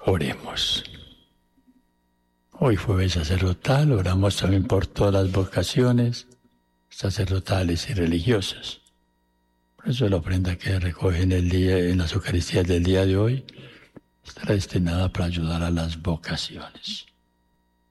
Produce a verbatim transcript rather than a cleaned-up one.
Oremos. Hoy jueves sacerdotal, oramos también por todas las vocaciones sacerdotales y religiosas. Por eso la ofrenda que recoge en el día, en las Eucaristías del día de hoy, estará destinada para ayudar a las vocaciones.